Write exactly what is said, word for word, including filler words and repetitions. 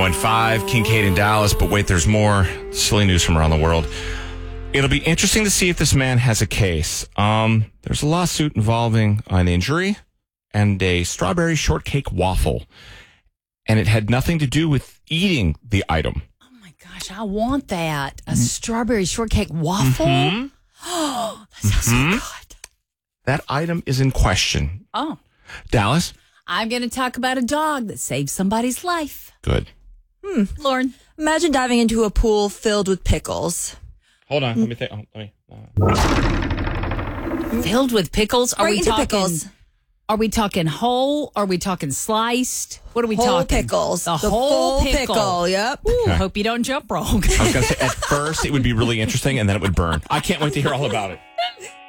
Point five, Kincaid in Dallas, but wait, there's more silly news from around the world. It'll be interesting to see if this man has a case. Um, there's a lawsuit involving an injury and a strawberry shortcake waffle, and it had nothing to do with eating the item. Oh my gosh, I want that. A strawberry shortcake waffle? Mm-hmm. Oh, that sounds Mm-hmm. so good. That item is in question. Oh. Dallas? I'm going to talk about a dog that saved somebody's life. Good. Hmm. Lauren? Imagine diving into a pool filled with pickles. Hold on. Let me think. Oh, let me. Uh. Filled with pickles? Are right we into talking pickles. Are we talking whole? Are we talking sliced? What are we whole talking? pickles. The, the whole full pickle. pickle. Yep. Ooh, Okay. Hope you don't jump wrong. I was going to say, at first, it would be really interesting, and then it would burn. I can't wait to hear all about it.